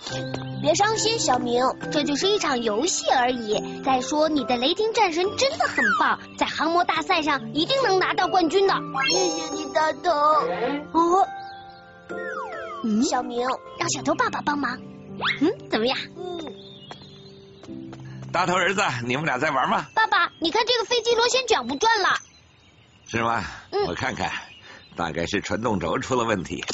别伤心，小明，这就是一场游戏而已。再说，你的雷霆战神真的很棒，在航模大赛上一定能拿到冠军的。 谢谢你，大头。 哦，小明，让小头爸爸帮忙。怎么样？ 大头儿子，你们俩在玩吗？ 爸爸，你看这个飞机螺旋桨不转了。 是吗？我看看，大概是传动轴出了问题。